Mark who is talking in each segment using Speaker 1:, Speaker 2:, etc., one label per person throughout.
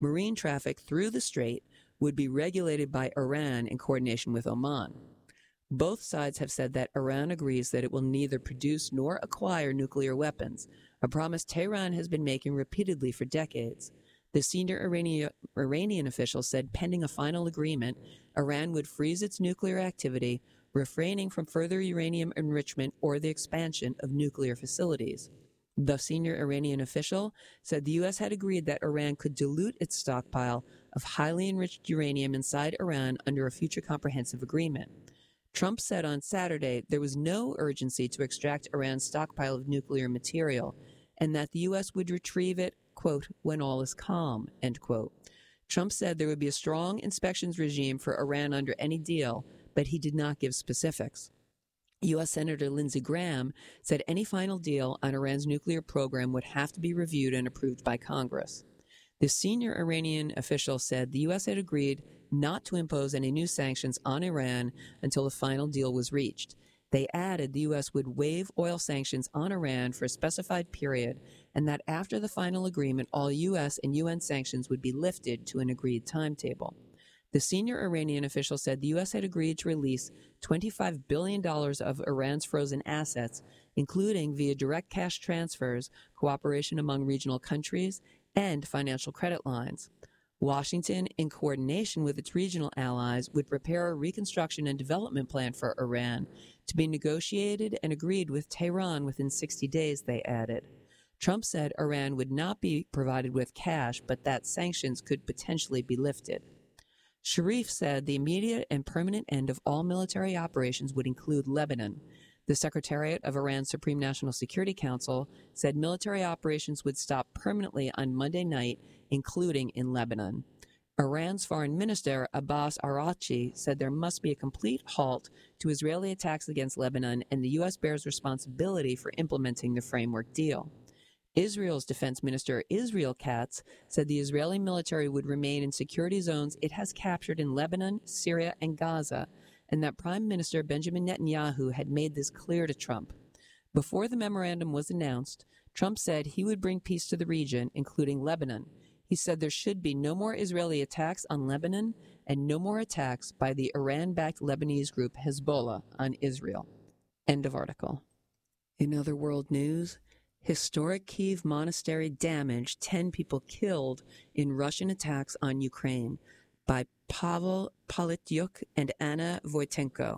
Speaker 1: Marine traffic through the strait would be regulated by Iran in coordination with Oman. Both sides have said that Iran agrees that it will neither produce nor acquire nuclear weapons, a promise Tehran has been making repeatedly for decades. The senior Iranian official said pending a final agreement, Iran would freeze its nuclear activity, refraining from further uranium enrichment or the expansion of nuclear facilities. The senior Iranian official said the U.S. had agreed that Iran could dilute its stockpile of highly enriched uranium inside Iran under a future comprehensive agreement. Trump said on Saturday there was no urgency to extract Iran's stockpile of nuclear material and that the U.S. would retrieve it, quote, when all is calm, end quote. Trump said there would be a strong inspections regime for Iran under any deal, but he did not give specifics. U.S. Senator Lindsey Graham said any final deal on Iran's nuclear program would have to be reviewed and approved by Congress. The senior Iranian official said the U.S. had agreed not to impose any new sanctions on Iran until a final deal was reached. They added the U.S. would waive oil sanctions on Iran for a specified period and that after the final agreement, all U.S. and UN sanctions would be lifted to an agreed timetable. The senior Iranian official said the U.S. had agreed to release $25 billion of Iran's frozen assets, including via direct cash transfers, cooperation among regional countries, and financial credit lines. Washington, in coordination with its regional allies, would prepare a reconstruction and development plan for Iran to be negotiated and agreed with Tehran within 60 days, they added. Trump said Iran would not be provided with cash, but that sanctions could potentially be lifted. Sharif said the immediate and permanent end of all military operations would include Lebanon. The Secretariat of Iran's Supreme National Security Council said military operations would stop permanently on Monday night, including in Lebanon. Iran's Foreign Minister Abbas Araghchi said there must be a complete halt to Israeli attacks against Lebanon, and the U.S. bears responsibility for implementing the framework deal. Israel's Defense Minister Israel Katz said the Israeli military would remain in security zones it has captured in Lebanon, Syria, and Gaza, and that Prime Minister Benjamin Netanyahu had made this clear to Trump. Before the memorandum was announced, Trump said he would bring peace to the region, including Lebanon. He said there should be no more Israeli attacks on Lebanon and no more attacks by the Iran-backed Lebanese group Hezbollah on Israel. End of article. In other world news, historic Kyiv monastery damaged, 10 people killed in Russian attacks on Ukraine by Pavel Polityuk and Anna Voitenko.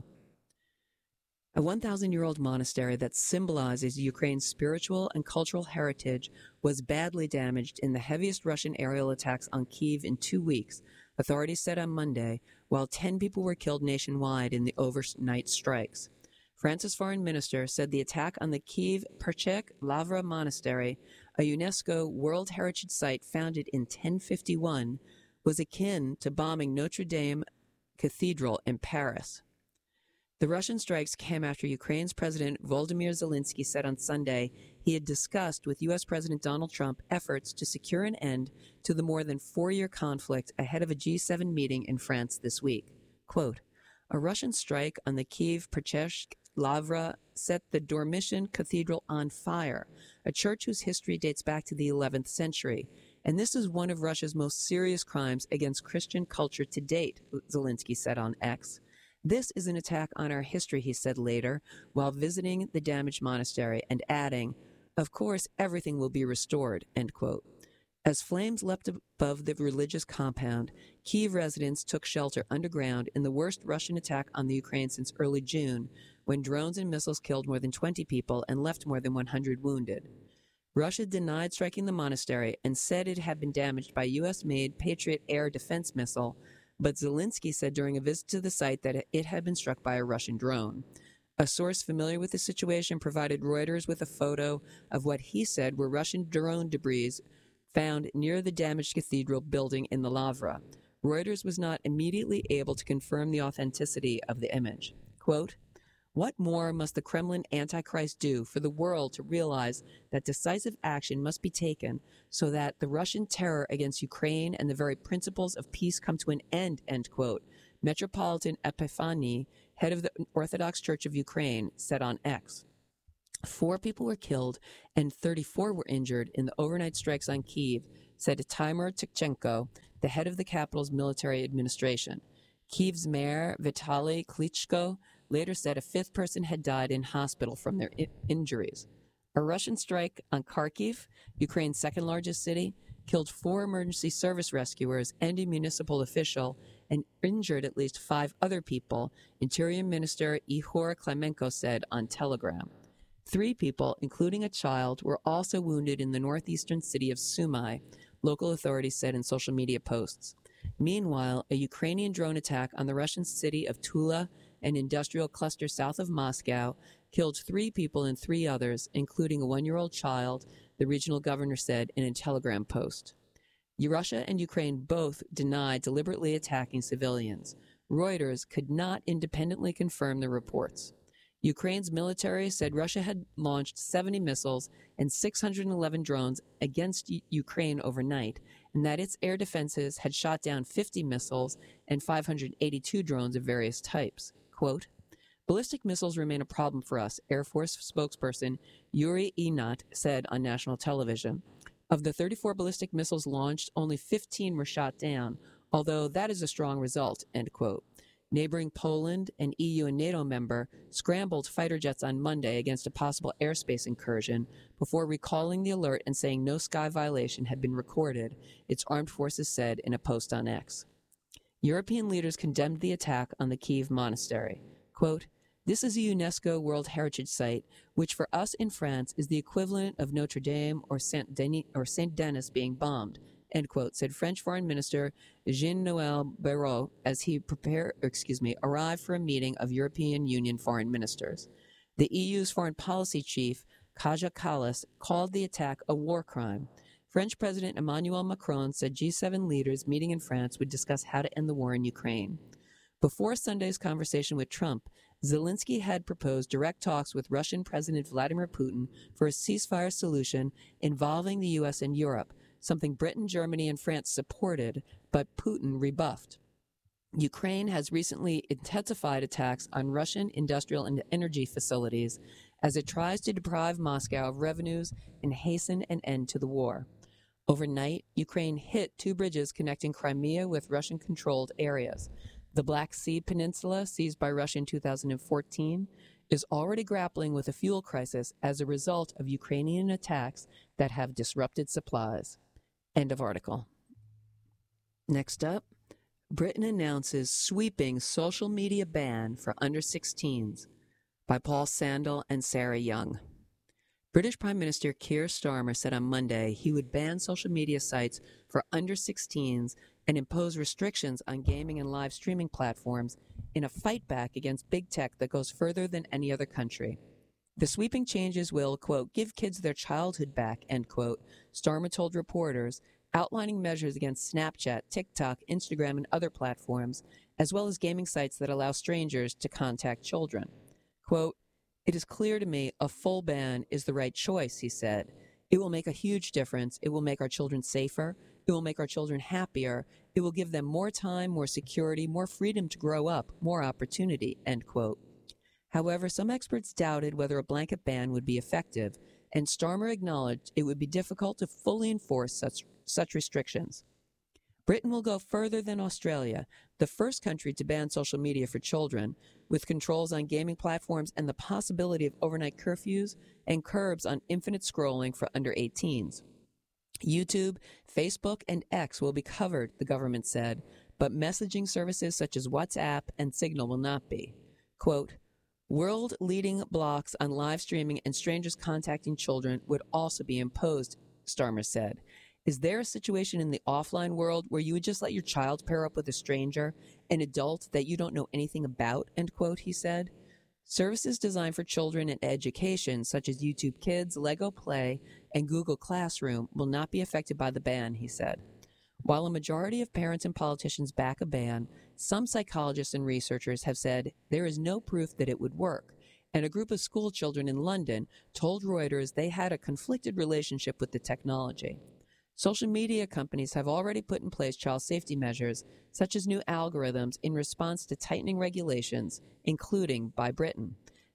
Speaker 1: A 1,000-year-old monastery that symbolizes Ukraine's spiritual and cultural heritage was badly damaged in the heaviest Russian aerial attacks on Kyiv in 2 weeks, authorities said on Monday, while 10 people were killed nationwide in the overnight strikes. France's foreign minister said the attack on the Kyiv Perchek Lavra Monastery, a UNESCO World Heritage Site founded in 1051, was akin to bombing Notre Dame Cathedral in Paris. The Russian strikes came after Ukraine's President Volodymyr Zelensky said on Sunday he had discussed with U.S. President Donald Trump efforts to secure an end to the more than 4-year conflict ahead of a G7 meeting in France this week. Quote, a Russian strike on the Kyiv Perchek Lavra set the Dormition Cathedral on fire, a church whose history dates back to the 11th century. And this is one of Russia's most serious crimes against Christian culture to date, Zelensky said on X. This is an attack on our history, he said later, while visiting the damaged monastery, and adding, of course, everything will be restored, end quote. As flames leapt above the religious compound, Kyiv residents took shelter underground in the worst Russian attack on the Ukraine since early June, when drones and missiles killed more than 20 people and left more than 100 wounded. Russia denied striking the monastery and said it had been damaged by U.S.-made Patriot air defense missile, but Zelensky said during a visit to the site that it had been struck by a Russian drone. A source familiar with the situation provided Reuters with a photo of what he said were Russian drone debris found near the damaged cathedral building in the Lavra. Reuters was not immediately able to confirm the authenticity of the image. Quote, what more must the Kremlin Antichrist do for the world to realize that decisive action must be taken so that the Russian terror against Ukraine and the very principles of peace come to an end, end quote, Metropolitan Epifani, head of the Orthodox Church of Ukraine, said on X. 4 people were killed and 34 were injured in the overnight strikes on Kyiv, said Timur Tikchenko, the head of the capital's military administration. Kyiv's mayor, Vitaly Klitschko, later said a fifth person had died in hospital from their injuries. A Russian strike on Kharkiv, Ukraine's second-largest city, killed 4 emergency service rescuers and a municipal official and injured at least 5 other people, Interior Minister Ihor Klimenko said on Telegram. 3 people, including a child, were also wounded in the northeastern city of Sumy, local authorities said in social media posts. Meanwhile, a Ukrainian drone attack on the Russian city of Tula, an industrial cluster south of Moscow, killed 3 people and 3 others, including a 1-year-old child, the regional governor said in a Telegram post. Russia and Ukraine both denied deliberately attacking civilians. Reuters could not independently confirm the reports. Ukraine's military said Russia had launched 70 missiles and 611 drones against Ukraine overnight, and that its air defenses had shot down 50 missiles and 582 drones of various types. Quote, "Ballistic missiles remain a problem for us," Air Force spokesperson Yuri Ihnat said on national television. Of the 34 ballistic missiles launched, only 15 were shot down, although that is a strong result, end quote. Neighboring Poland, an EU and NATO member, scrambled fighter jets on Monday against a possible airspace incursion before recalling the alert and saying no sky violation had been recorded, its armed forces said in a post on X. European leaders condemned the attack on the Kyiv monastery. Quote, "This is a UNESCO World Heritage Site, which for us in France is the equivalent of Notre Dame or Saint Denis being bombed," end quote, said French Foreign Minister Jean-Noël Barrot as he arrived for a meeting of European Union foreign ministers. The EU's foreign policy chief, Kaja Kallas, called the attack a war crime. French President Emmanuel Macron said G7 leaders meeting in France would discuss how to end the war in Ukraine. Before Sunday's conversation with Trump, Zelensky had proposed direct talks with Russian President Vladimir Putin for a ceasefire solution involving the U.S. and Europe, something Britain, Germany, and France supported, but Putin rebuffed. Ukraine has recently intensified attacks on Russian industrial and energy facilities as it tries to deprive Moscow of revenues and hasten an end to the war. Overnight, Ukraine hit 2 bridges connecting Crimea with Russian-controlled areas. The Black Sea Peninsula, seized by Russia in 2014, is already grappling with a fuel crisis as a result of Ukrainian attacks that have disrupted supplies. End of article. Next up, Britain announces sweeping social media ban for under 16s by Paul Sandel and Sarah Young. British Prime Minister Keir Starmer said on Monday he would ban social media sites for under 16s and impose restrictions on gaming and live streaming platforms in a fight back against big tech that goes further than any other country. The sweeping changes will, quote, "give kids their childhood back," end quote, Starmer told reporters, outlining measures against Snapchat, TikTok, Instagram, and other platforms, as well as gaming sites that allow strangers to contact children. Quote, "It is clear to me a full ban is the right choice," he said. "It will make a huge difference. It will make our children safer. It will make our children happier. It will give them more time, more security, more freedom to grow up, more opportunity," end quote. However, some experts doubted whether a blanket ban would be effective, and Starmer acknowledged it would be difficult to fully enforce such restrictions. Britain will go further than Australia, the first country to ban social media for children, with controls on gaming platforms and the possibility of overnight curfews and curbs on infinite scrolling for under 18s. YouTube, Facebook, and X will be covered, the government said, but messaging services such as WhatsApp and Signal will not be. Quote, "World-leading blocks on live streaming and strangers contacting children would also be imposed," Starmer said. "Is there a situation in the offline world where you would just let your child pair up with a stranger, an adult that you don't know anything about?" End quote, he said. Services designed for children and education, such as YouTube Kids, Lego Play, and Google Classroom, will not be affected by the ban, he said. While a majority of parents and politicians back a ban, some psychologists and researchers have said there is no proof that it would work, and a group of school children in London told Reuters they had a conflicted relationship with the technology. Social media companies have already put in place child safety measures, such as new algorithms, in response to tightening regulations, including by Britain.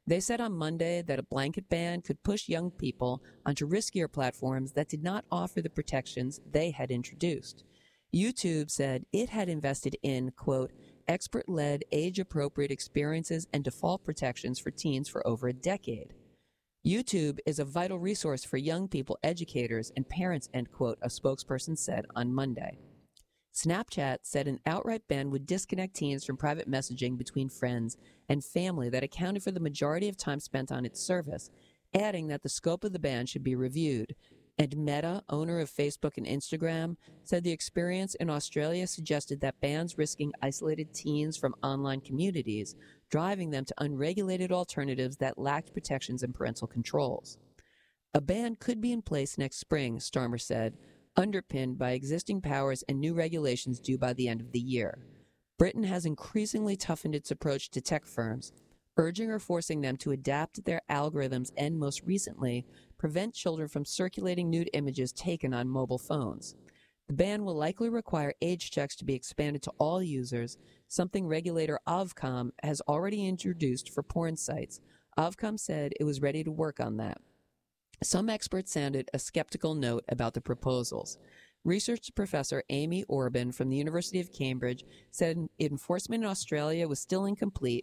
Speaker 1: They said on Monday that a blanket ban could push young people onto riskier platforms that did not offer the protections they had introduced. YouTube said it had invested in, quote, expert-led, age-appropriate experiences and default protections for teens for over a decade. YouTube is a vital resource for young people, educators, and parents, end quote, a spokesperson said on Monday. Snapchat said an outright ban would disconnect teens from private messaging between friends and family that accounted for the majority of time spent on its service, adding that the scope of the ban should be reviewed. And Meta, owner of Facebook and Instagram, said the experience in Australia suggested that bans risking isolated teens from online communities, driving them to unregulated alternatives that lacked protections and parental controls. A ban could be in place next spring, Starmer said, underpinned by existing powers and new regulations due by the end of the year. Britain has increasingly toughened its approach to tech firms, urging or forcing them to adapt their algorithms and, most recently, prevent children from circulating nude images taken on mobile phones. The ban will likely require age checks to be expanded to all users, something regulator Ofcom has already introduced for porn sites. Ofcom said it was ready to work on that. Some experts sounded a skeptical note about the proposals. Research professor Amy Orban from the University of Cambridge said enforcement in Australia was still incomplete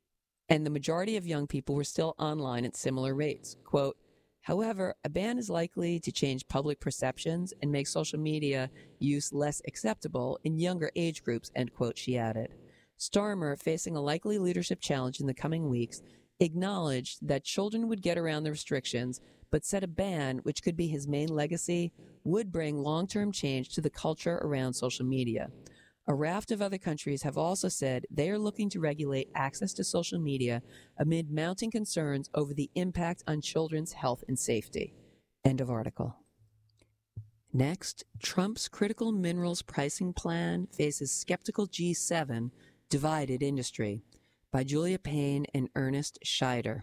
Speaker 1: and the majority of young people were still online at similar rates. Quote, however, a ban is likely to change public perceptions and make social media use less acceptable in younger age groups, end quote, she added. Starmer, facing a likely leadership challenge in the coming weeks, acknowledged that children would get around the restrictions, but said a ban, which could be his main legacy, would bring long-term change to the culture around social media. A raft of other countries have also said they are looking to regulate access to social media amid mounting concerns over the impact on children's health and safety. End of article. Next, Trump's critical minerals pricing plan faces skeptical G7, divided industry, by Julia Payne and Ernest Scheider.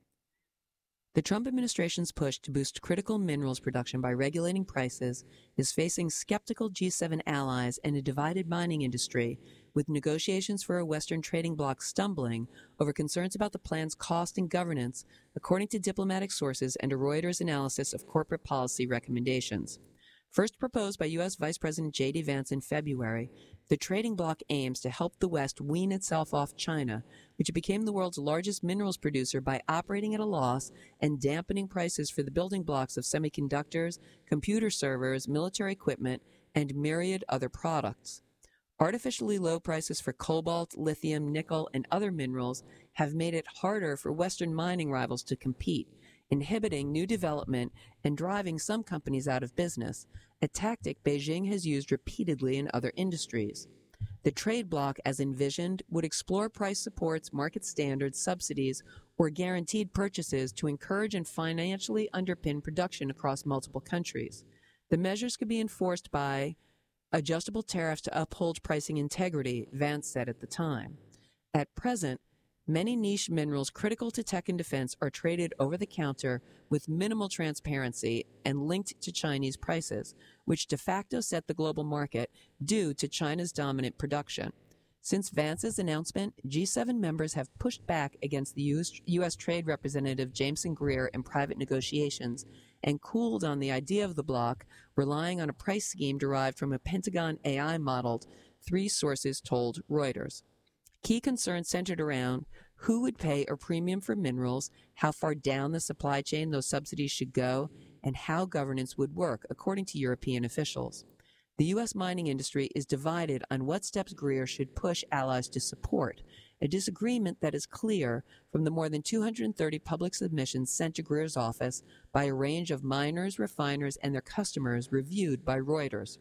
Speaker 1: The Trump administration's push to boost critical minerals production by regulating prices is facing skeptical G7 allies and a divided mining industry, with negotiations for a Western trading bloc stumbling over concerns about the plan's cost and governance, according to diplomatic sources and a Reuters analysis of corporate policy recommendations. First proposed by U.S. Vice President J.D. Vance in February, the trading bloc aims to help the West wean itself off China, which became the world's largest minerals producer by operating at a loss and dampening prices for the building blocks of semiconductors, computer servers, military equipment, and myriad other products. Artificially low prices for cobalt, lithium, nickel, and other minerals have made it harder for Western mining rivals to compete, inhibiting new development and driving some companies out of business, a tactic Beijing has used repeatedly in other industries. The trade bloc, as envisioned, would explore price supports, market standards, subsidies, or guaranteed purchases to encourage and financially underpin production across multiple countries. The measures could be enforced by adjustable tariffs to uphold pricing integrity, Vance said at the time. At present, many niche minerals critical to tech and defense are traded over the counter with minimal transparency and linked to Chinese prices, which de facto set the global market due to China's dominant production. Since Vance's announcement, G7 members have pushed back against the U.S. Trade Representative Jameson Greer in private negotiations and cooled on the idea of the bloc, relying on a price scheme derived from a Pentagon AI modeled, three sources told Reuters. Key concerns centered around who would pay a premium for minerals, how far down the supply chain those subsidies should go, and how governance would work, according to European officials. The U.S. mining industry is divided on what steps Greer should push allies to support, a disagreement that is clear from the more than 230 public submissions sent to Greer's office by a range of miners, refiners, and their customers reviewed by Reuters.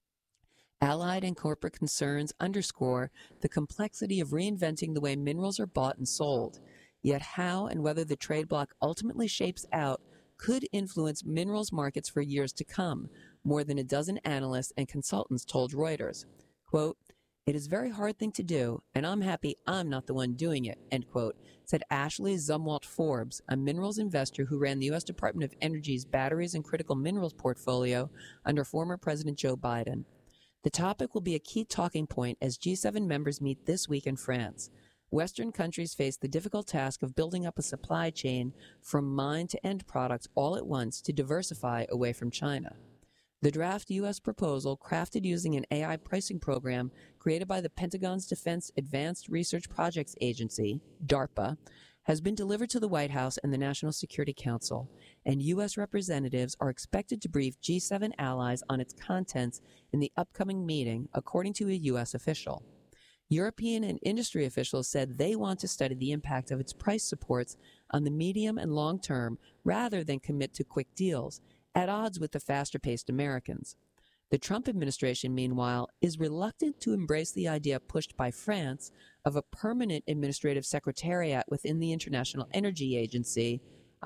Speaker 1: Allied and corporate concerns underscore the complexity of reinventing the way minerals are bought and sold. Yet how and whether the trade bloc ultimately shapes out could influence minerals markets for years to come, more than a dozen analysts and consultants told Reuters. Quote, "It is a very hard thing to do, and I'm happy I'm not the one doing it," end quote, said Ashley Zumwalt Forbes, a minerals investor who ran the U.S. Department of Energy's batteries and critical minerals portfolio under former President Joe Biden. The topic will be a key talking point as G7 members meet this week in France. Western countries face the difficult task of building up a supply chain from mine to end products all at once to diversify away from China. The draft U.S. proposal, crafted using an AI pricing program created by the Pentagon's Defense Advanced Research Projects Agency, DARPA, has been delivered to the White House and the National Security Council, and U.S. representatives are expected to brief G7 allies on its contents in the upcoming meeting, according to a U.S. official. European and industry officials said they want to study the impact of its price supports on the medium and long term rather than commit to quick deals, at odds with the faster-paced Americans. The Trump administration, meanwhile, is reluctant to embrace the idea pushed by France of a permanent administrative secretariat within the International Energy Agency,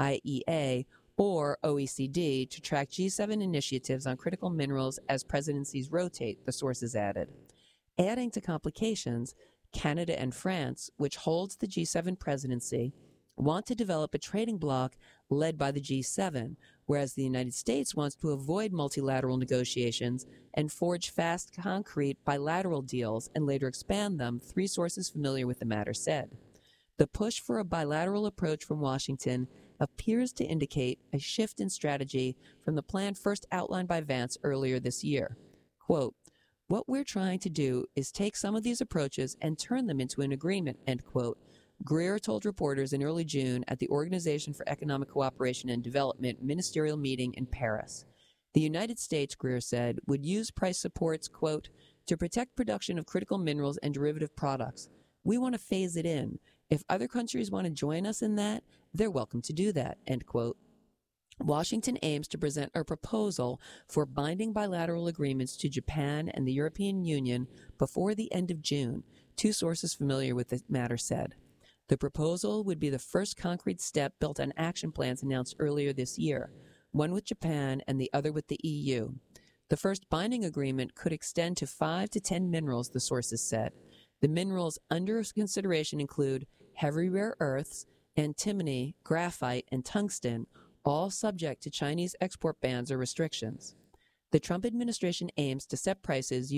Speaker 1: IEA, or OECD to track G7 initiatives on critical minerals as presidencies rotate, the sources added. Adding to complications, Canada and France, which holds the G7 presidency, want to develop a trading bloc led by the G7, whereas the United States wants to avoid multilateral negotiations and forge fast, concrete bilateral deals and later expand them, three sources familiar with the matter said. The push for a bilateral approach from Washington appears to indicate a shift in strategy from the plan first outlined by Vance earlier this year. Quote, "What we're trying to do is take some of these approaches and turn them into an agreement," end quote, Greer told reporters in early June at the Organization for Economic Cooperation and Development ministerial meeting in Paris. The United States, Greer said, would use price supports, quote, "to protect production of critical minerals and derivative products. We want to phase it in. If other countries want to join us in that, they're welcome to do that," end quote. Washington aims to present a proposal for binding bilateral agreements to Japan and the European Union before the end of June, two sources familiar with the matter said. The proposal would be the first concrete step built on action plans announced earlier this year, one with Japan and the other with the EU. The first binding agreement could extend to 5 to 10 minerals, the sources said. The minerals under consideration include heavy rare earths, antimony, graphite, and tungsten, all subject to Chinese export bans or restrictions. The Trump administration aims to set prices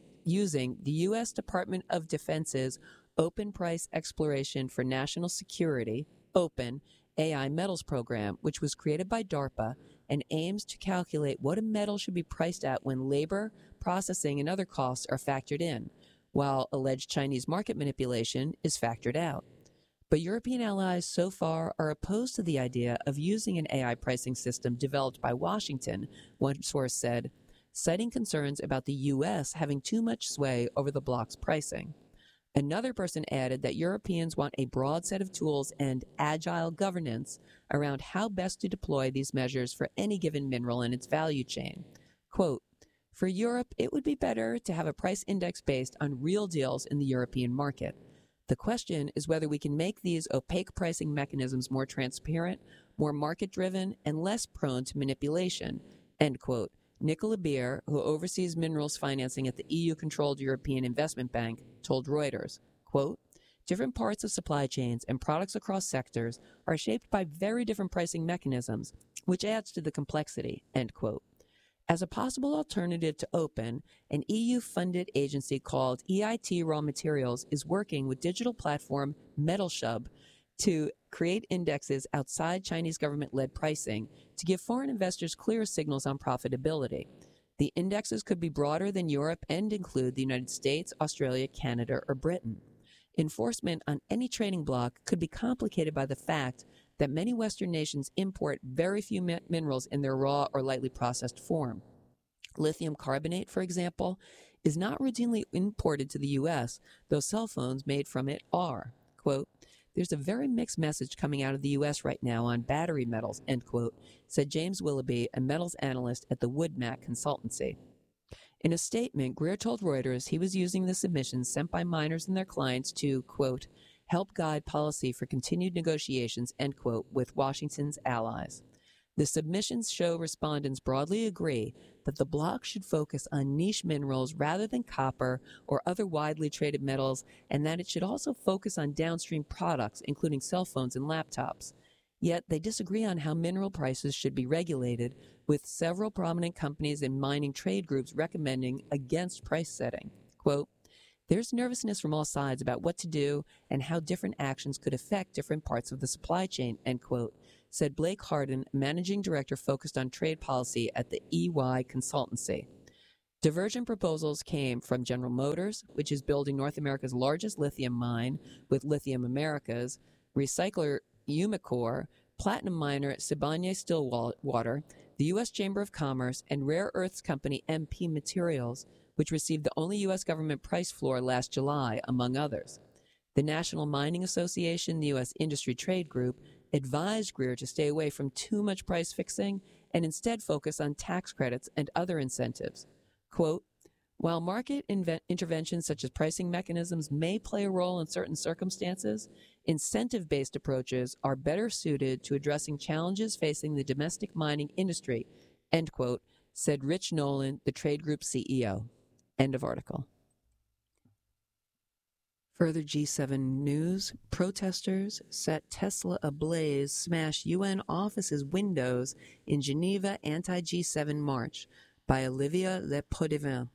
Speaker 1: using the U.S. Department of Defense's Open Price Exploration for National Security, OPEN, AI metals program, which was created by DARPA and aims to calculate what a metal should be priced at when labor, processing, and other costs are factored in, while alleged Chinese market manipulation is factored out. But European allies so far are opposed to the idea of using an AI pricing system developed by Washington, one source said, citing concerns about the U.S. having too much sway over the bloc's pricing. Another person added that Europeans want a broad set of tools and agile governance around how best to deploy these measures for any given mineral in its value chain. Quote, "For Europe, it would be better to have a price index based on real deals in the European market. The question is whether we can make these opaque pricing mechanisms more transparent, more market-driven, and less prone to manipulation," end quote. Nicola Beer, who oversees minerals financing at the EU-controlled European Investment Bank, told Reuters, quote, "Different parts of supply chains and products across sectors are shaped by very different pricing mechanisms, which adds to the complexity," end quote. As a possible alternative to OPEN, an EU-funded agency called EIT Raw Materials is working with digital platform MetalShub to create indexes outside Chinese government-led pricing to give foreign investors clearer signals on profitability. The indexes could be broader than Europe and include the United States, Australia, Canada, or Britain. Enforcement on any trading bloc could be complicated by the fact that many Western nations import very few minerals in their raw or lightly processed form. Lithium carbonate, for example, is not routinely imported to the U.S., though cell phones made from it are. Quote, "There's a very mixed message coming out of the U.S. right now on battery metals," end quote, said James Willoughby, a metals analyst at the WoodMac Consultancy. In a statement, Greer told Reuters he was using the submissions sent by miners and their clients to, quote, "help guide policy for continued negotiations," end quote, with Washington's allies. The submissions show respondents broadly agree that the bloc should focus on niche minerals rather than copper or other widely traded metals, and that it should also focus on downstream products, including cell phones and laptops. Yet they disagree on how mineral prices should be regulated, with several prominent companies and mining trade groups recommending against price setting. Quote, There's nervousness from all sides about what to do and how different actions could affect different parts of the supply chain, end quote, said Blake Hardin, managing director focused on trade policy at the EY consultancy. Divergent proposals came from General Motors, which is building North America's largest lithium mine with Lithium Americas, recycler Umicore, platinum miner Sibanye-Stillwater, the U.S. Chamber of Commerce, and rare earths company MP Materials, which received the only U.S. government price floor last July, among others. The National Mining Association, the U.S. Industry Trade Group, advised Greer to stay away from too much price fixing and instead focus on tax credits and other incentives. Quote, while market interventions such as pricing mechanisms may play a role in certain circumstances, incentive-based approaches are better suited to addressing challenges facing the domestic mining industry, end quote, said Rich Nolan, the trade group CEO. End of article. Further G7 news, protesters set Tesla ablaze, smash UN offices' windows in Geneva anti-G7 march, by Olivia Lepotivin.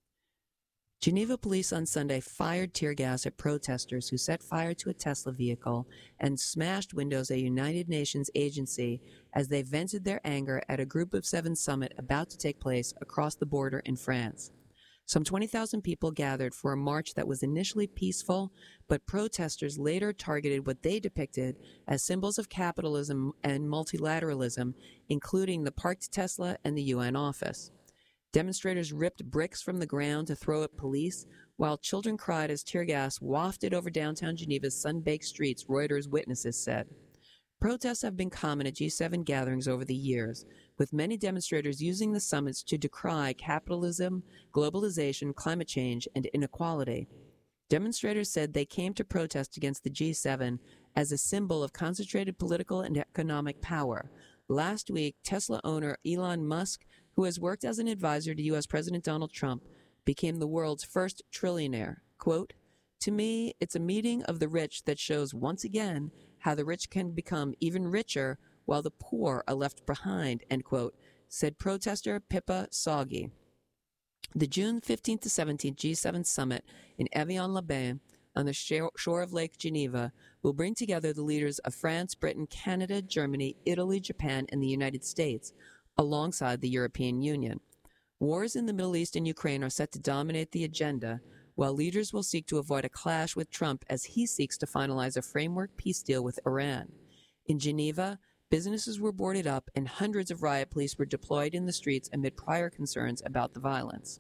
Speaker 1: Geneva police on Sunday fired tear gas at protesters who set fire to a Tesla vehicle and smashed windows at a United Nations agency as they vented their anger at a Group of Seven summit about to take place across the border in France. Some 20,000 people gathered for a march that was initially peaceful, but protesters later targeted what they depicted as symbols of capitalism and multilateralism, including the parked Tesla and the UN office. Demonstrators ripped bricks from the ground to throw at police, while children cried as tear gas wafted over downtown Geneva's sun-baked streets, Reuters witnesses said. Protests have been common at G7 gatherings over the years, with many demonstrators using the summits to decry capitalism, globalization, climate change, and inequality. Demonstrators said they came to protest against the G7 as a symbol of concentrated political and economic power. Last week, Tesla owner Elon Musk, who has worked as an advisor to U.S. President Donald Trump, became the world's first trillionaire. Quote, to me, it's a meeting of the rich that shows once again how the rich can become even richer while the poor are left behind, end quote, said protester Pippa Soggy. The June 15th to 17th G7 summit in Evian-les-Bains on the shore of Lake Geneva will bring together the leaders of France, Britain, Canada, Germany, Italy, Japan, and the United States, alongside the European Union. Wars in the Middle East and Ukraine are set to dominate the agenda, while leaders will seek to avoid a clash with Trump as he seeks to finalize a framework peace deal with Iran. In Geneva, businesses were boarded up and hundreds of riot police were deployed in the streets amid prior concerns about the violence.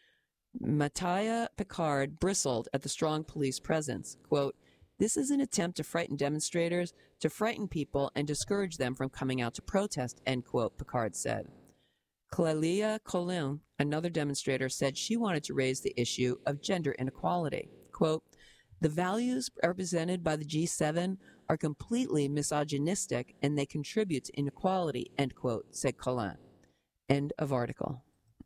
Speaker 1: Mattia Picard bristled at the strong police presence. Quote, this is an attempt to frighten demonstrators, to frighten people, and discourage them from coming out to protest, end quote, Picard said. Clélia Collin, another demonstrator, said she wanted to raise the issue of gender inequality. Quote, the values represented by the G7 are completely misogynistic and they contribute to inequality, end quote, said Collin. End of article.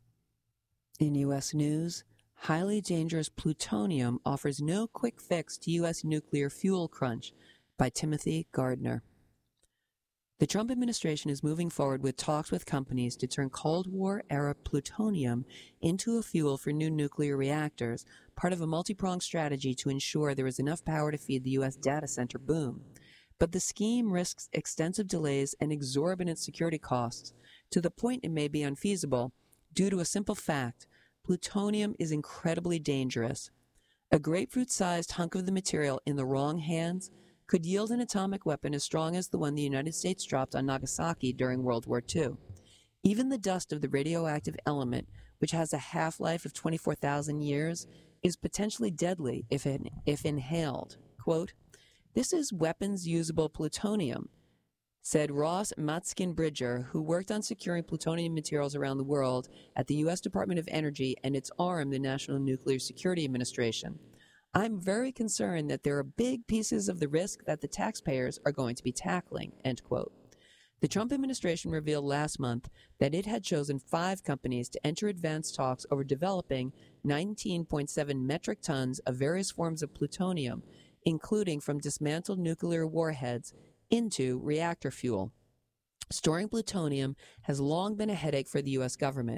Speaker 1: In U.S. news, highly dangerous plutonium offers no quick fix to U.S. nuclear fuel crunch, by Timothy Gardner. The Trump administration is moving forward with talks with companies to turn Cold War-era plutonium into a fuel for new nuclear reactors, part of a multi-pronged strategy to ensure there is enough power to feed the U.S. data center boom. But the scheme risks extensive delays and exorbitant security costs, to the point it may be unfeasible, due to a simple fact: plutonium is incredibly dangerous. A grapefruit-sized hunk of the material in the wrong hands could yield an atomic weapon as strong as the one the United States dropped on Nagasaki during World War II. Even the dust of the radioactive element, which has a half-life of 24,000 years, is potentially deadly if inhaled. Quote, this is weapons-usable plutonium, said Ross Matskin-Bridger, who worked on securing plutonium materials around the world at the U.S. Department of Energy and its arm, the National Nuclear Security Administration. I'm very concerned that there are big pieces of the risk that the taxpayers are going to be tackling, end quote. The Trump administration revealed last month that it had chosen 5 companies to enter advanced talks over developing 19.7 metric tons of various forms of plutonium, including from dismantled nuclear warheads, into reactor fuel. Storing plutonium has long been a headache for the U.S. government.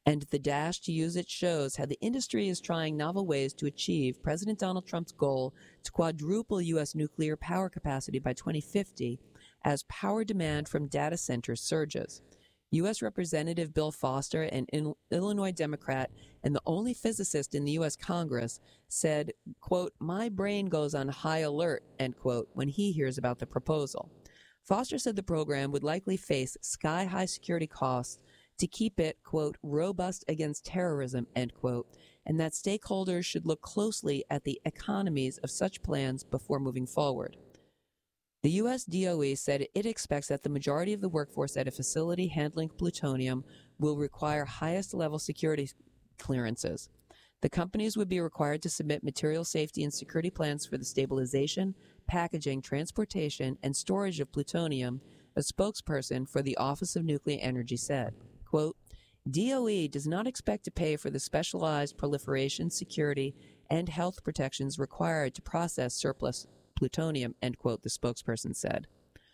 Speaker 1: And the dash to use it shows how the industry is trying novel ways to achieve President Donald Trump's goal to quadruple U.S. nuclear power capacity by 2050 as power demand from data centers surges. U.S. Representative Bill Foster, an Illinois Democrat and the only physicist in the U.S. Congress, said, quote, "My brain goes on high alert," end quote, when he hears about the proposal. Foster said the program would likely face sky-high security costs to keep it, quote, "robust against terrorism," end quote, and that stakeholders should look closely at the economies of such plans before moving forward. The U.S. DOE said it expects that the majority of the workforce at a facility handling plutonium will require highest-level security clearances. The companies would be required to submit material safety and security plans for the stabilization, packaging, transportation, and storage of plutonium, a spokesperson for the Office of Nuclear Energy said. Quote, "DOE does not expect to pay for the specialized proliferation, security, and health protections required to process surplus plutonium," end quote, the spokesperson said.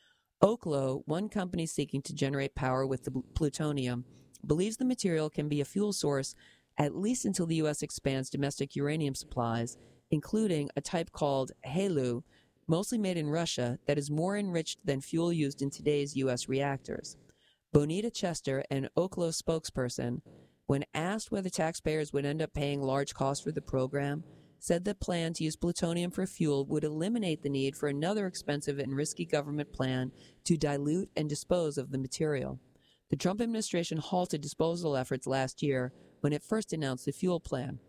Speaker 1: Oklo, one company seeking to generate power with the plutonium, believes the material can be a fuel source at least until the U.S. expands domestic uranium supplies, including a type called HALEU, mostly made in Russia, that is more enriched than fuel used in today's U.S. reactors. Bonita Chester, an Oklo spokesperson, when asked whether taxpayers would end up paying large costs for the program, said the plan to use plutonium for fuel would eliminate the need for another expensive and risky government plan to dilute and dispose of the material. The Trump administration halted disposal efforts last year when it first announced the fuel plan.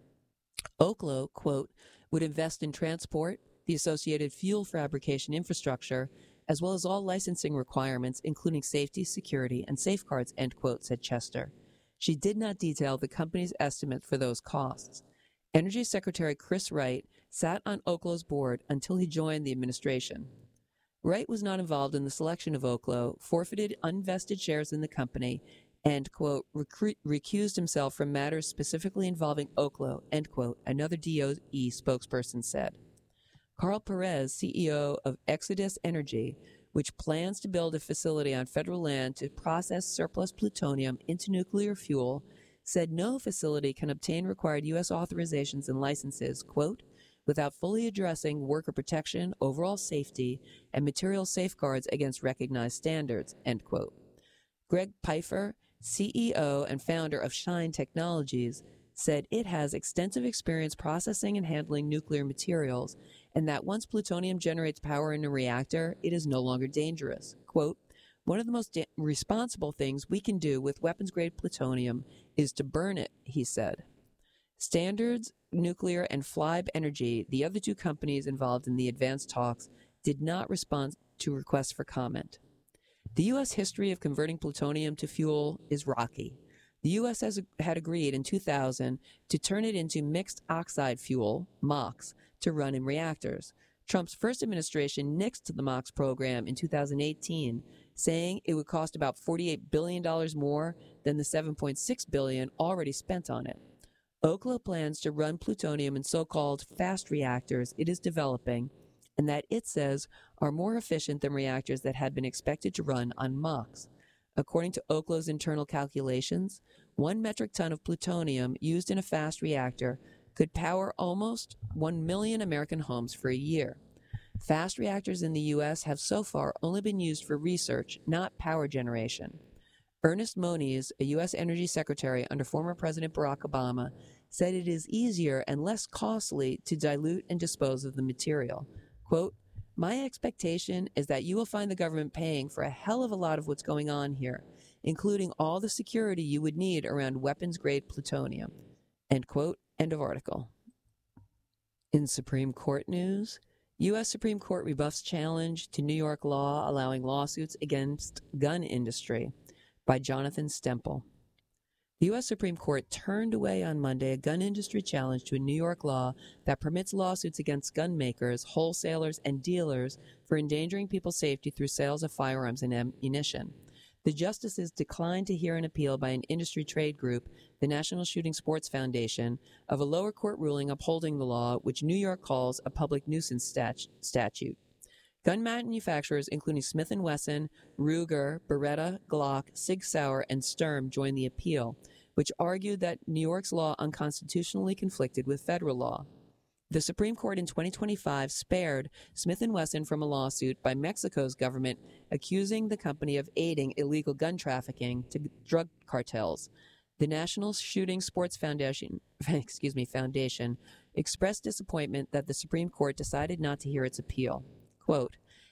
Speaker 1: Oklo, quote, "would invest in transport, the associated fuel fabrication infrastructure, as well as all licensing requirements, including safety, security, and safeguards," end quote, said Chester. She did not detail the company's estimate for those costs. Energy Secretary Chris Wright sat on Oklo's board until he joined the administration. Wright was not involved in the selection of Oklo, forfeited unvested shares in the company, and, quote, recused himself from matters specifically involving Oklo, end quote, another DOE spokesperson said. Carl Perez, CEO of Exodus Energy, which plans to build a facility on federal land to process surplus plutonium into nuclear fuel, said no facility can obtain required U.S. authorizations and licenses, quote, without fully addressing worker protection, overall safety, and material safeguards against recognized standards, end quote. Greg Pfeiffer, CEO and founder of Shine Technologies, said it has extensive experience processing and handling nuclear materials, and that once plutonium generates power in a reactor, it is no longer dangerous. Quote, "One of the most responsible things we can do with weapons-grade plutonium is to burn it," he said. Standards Nuclear and Flybe Energy, the other two companies involved in the advanced talks, did not respond to requests for comment. The U.S. history of converting plutonium to fuel is rocky. The U.S. had agreed in 2000 to turn it into mixed oxide fuel, MOX, to run in reactors. Trump's first administration nixed the MOX program in 2018, saying it would cost about $48 billion more than the $7.6 billion already spent on it. Oklo plans to run plutonium in so-called fast reactors it is developing, and that it says are more efficient than reactors that had been expected to run on MOX. According to Oklo's internal calculations, 1 metric ton of plutonium used in a fast reactor could power almost 1 million American homes for a year. Fast reactors in the U.S. have so far only been used for research, not power generation. Ernest Moniz, a U.S. Energy Secretary under former President Barack Obama, said it is easier and less costly to dilute and dispose of the material. Quote, "My expectation is that you will find the government paying for a hell of a lot of what's going on here, including all the security you would need around weapons-grade plutonium." End quote. End of article. In Supreme Court news, U.S. Supreme Court rebuffs challenge to New York law allowing lawsuits against gun industry, by Jonathan Stemple. The U.S. Supreme Court turned away on Monday a gun industry challenge to a New York law that permits lawsuits against gun makers, wholesalers, and dealers for endangering people's safety through sales of firearms and ammunition. The justices declined to hear an appeal by an industry trade group, the National Shooting Sports Foundation, of a lower court ruling upholding the law, which New York calls a public nuisance statute. Gun manufacturers, including Smith & Wesson, Ruger, Beretta, Glock, Sig Sauer, and Sturm, joined the appeal, which argued that New York's law unconstitutionally conflicted with federal law. The Supreme Court in 2025 spared Smith & Wesson from a lawsuit by Mexico's government accusing the company of aiding illegal gun trafficking to drug cartels. The National Shooting Sports Foundation expressed disappointment that the Supreme Court decided not to hear its appeal. Quote,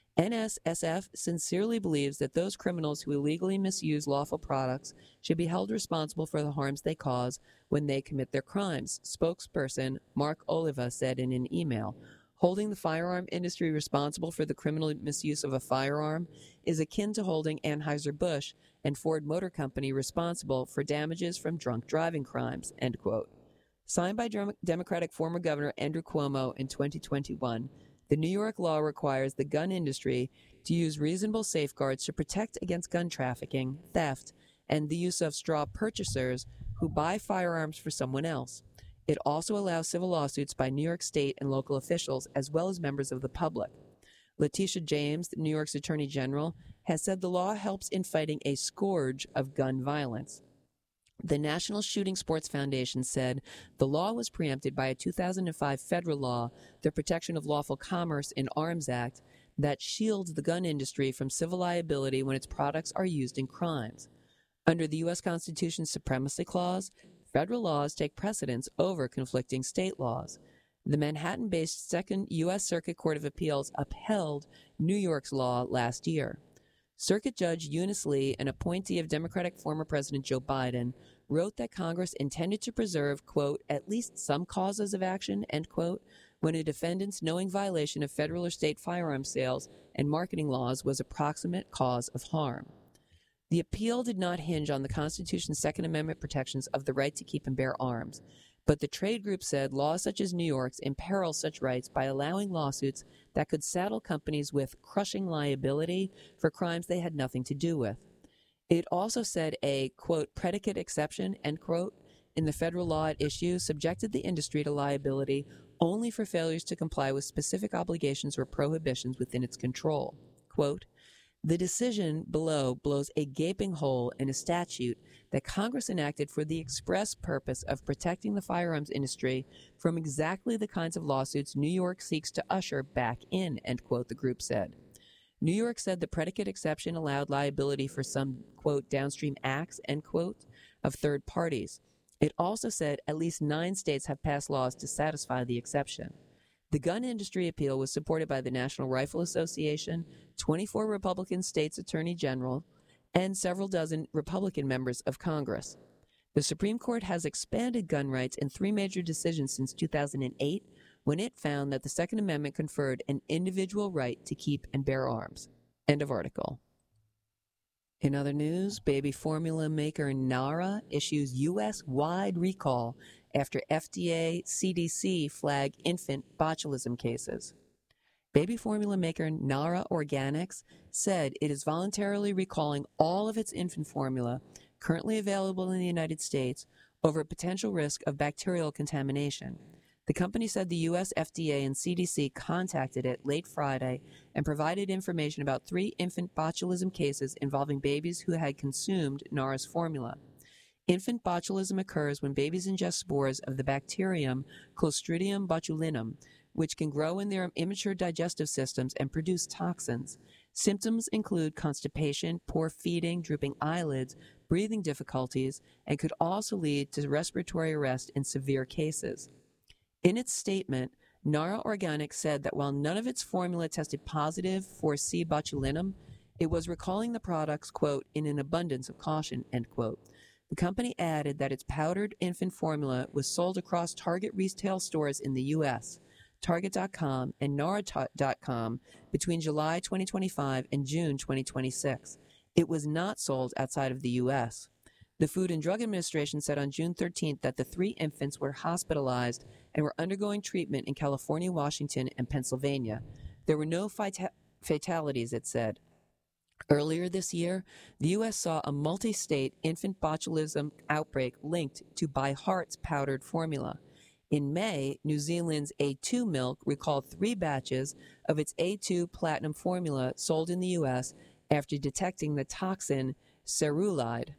Speaker 1: NSSF sincerely believes that those criminals who illegally misuse lawful products should be held responsible for the harms they cause when they commit their crimes, spokesperson Mark Oliva said in an email. Holding the firearm industry responsible for the criminal misuse of a firearm is akin to holding Anheuser-Busch and Ford Motor Company responsible for damages from drunk driving crimes, end quote. Signed by Democratic former Governor Andrew Cuomo in 2021, the New York law requires the gun industry to use reasonable safeguards to protect against gun trafficking, theft, and the use of straw purchasers who buy firearms for someone else. It also allows civil lawsuits by New York State and local officials as well as members of the public. Letitia James, New York's Attorney General, has said the law helps in fighting a scourge of gun violence. The National Shooting Sports Foundation said the law was preempted by a 2005 federal law, the Protection of Lawful Commerce in Arms Act, that shields the gun industry from civil liability when its products are used in crimes. Under the U.S. Constitution's Supremacy Clause, federal laws take precedence over conflicting state laws. The Manhattan-based Second U.S. Circuit Court of Appeals upheld New York's law last year. Circuit Judge Eunice Lee, an appointee of Democratic former President Joe Biden, wrote that Congress intended to preserve, quote, at least some causes of action, end quote, when a defendant's knowing violation of federal or state firearm sales and marketing laws was a proximate cause of harm. The appeal did not hinge on the Constitution's Second Amendment protections of the right to keep and bear arms, but the trade group said laws such as New York's imperil such rights by allowing lawsuits that could saddle companies with crushing liability for crimes they had nothing to do with. It also said a, quote, predicate exception, end quote, in the federal law at issue subjected the industry to liability only for failures to comply with specific obligations or prohibitions within its control. Quote, the decision below blows a gaping hole in a statute that Congress enacted for the express purpose of protecting the firearms industry from exactly the kinds of lawsuits New York seeks to usher back in, end quote, the group said. New York said the predicate exception allowed liability for some, quote, downstream acts, end quote, of third parties. It also said at least 9 states have passed laws to satisfy the exception. The gun industry appeal was supported by the National Rifle Association, 24 Republican states' attorney general, and several dozen Republican members of Congress. The Supreme Court has expanded gun rights in 3 major decisions since 2008, when it found that the Second Amendment conferred an individual right to keep and bear arms. End of article. In other news, baby formula maker Nara issues U.S.-wide recall after FDA, CDC flag infant botulism cases. Baby formula maker Nara Organics said it is voluntarily recalling all of its infant formula currently available in the United States over a potential risk of bacterial contamination. The company said the U.S. FDA and CDC contacted it late Friday and provided information about 3 infant botulism cases involving babies who had consumed Nara's formula. Infant botulism occurs when babies ingest spores of the bacterium Clostridium botulinum, which can grow in their immature digestive systems and produce toxins. Symptoms include constipation, poor feeding, drooping eyelids, breathing difficulties, and could also lead to respiratory arrest in severe cases. In its statement, Nara Organics said that while none of its formula tested positive for C. botulinum, it was recalling the products, quote, in an abundance of caution, end quote. The company added that its powdered infant formula was sold across Target retail stores in the U.S., Target.com, and Nara.com between July 2025 and June 2026. It was not sold outside of the U.S. The Food and Drug Administration said on June 13th that the 3 infants were hospitalized and were undergoing treatment in California, Washington, and Pennsylvania. There were no fatalities, it said. Earlier this year, the U.S. saw a multi-state infant botulism outbreak linked to By Heart's powdered formula. In May, New Zealand's A2 Milk recalled 3 batches of its A2 Platinum formula sold in the U.S. after detecting the toxin cerulide.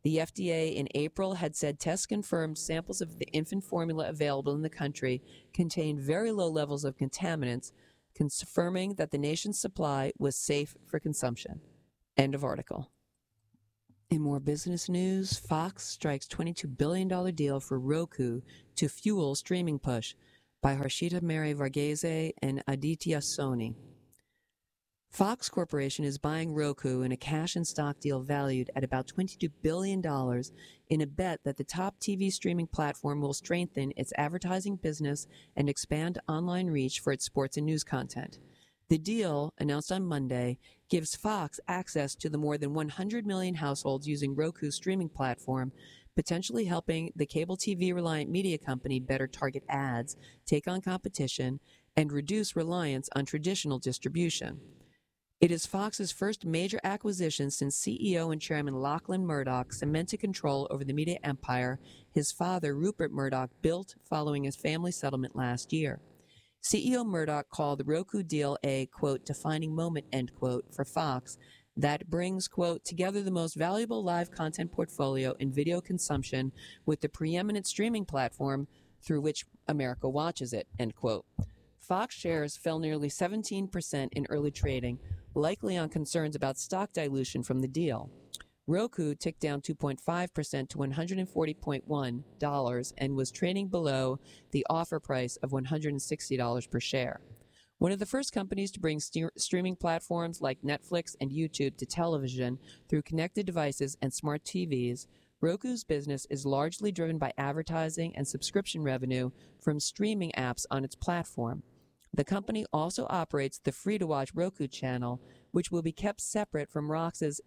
Speaker 1: The FDA in April had said tests confirmed samples of the infant formula available in the country contained very low levels of contaminants, confirming that the nation's supply was safe for consumption. End of article. In more business news, Fox strikes $22 billion deal for Roku to fuel streaming push by Harshita Mary Varghese and Aditya Soni. Fox Corporation is buying Roku in a cash and stock deal valued at about $22 billion in a bet that the top TV streaming platform will strengthen its advertising business and expand online reach for its sports and news content. The deal, announced on Monday, gives Fox access to the more than 100 million households using Roku's streaming platform, potentially helping the cable TV-reliant media company better target ads, take on competition, and reduce reliance on traditional distribution. It is Fox's first major acquisition since CEO and Chairman Lachlan Murdoch cemented control over the media empire his father, Rupert Murdoch, built following his family settlement last year. CEO Murdoch called the Roku deal a, quote, defining moment, end quote, for Fox that brings, quote, together the most valuable live content portfolio in video consumption with the preeminent streaming platform through which America watches it, end quote. Fox shares fell nearly 17% in early trading, likely on concerns about stock dilution from the deal. Roku ticked down 2.5% to $140.1 and was trading below the offer price of $160 per share. One of the first companies to bring streaming platforms like Netflix and YouTube to television through connected devices and smart TVs, Roku's business is largely driven by advertising and subscription revenue from streaming apps on its platform. The company also operates the free-to-watch Roku channel, which will be kept separate from Fox's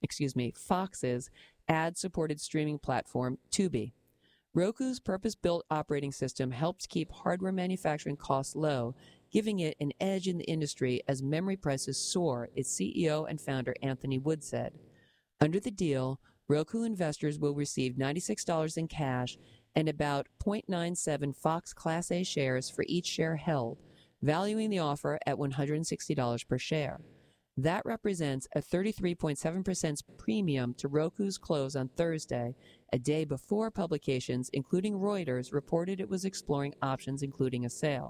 Speaker 1: ad-supported streaming platform, Tubi. Roku's purpose-built operating system helps keep hardware manufacturing costs low, giving it an edge in the industry as memory prices soar, its CEO and founder Anthony Wood said. Under the deal, Roku investors will receive $96 in cash and about 0.97 Fox Class A shares for each share held, valuing the offer at $160 per share. That represents a 33.7% premium to Roku's close on Thursday, a day before publications, including Reuters, reported it was exploring options including a sale.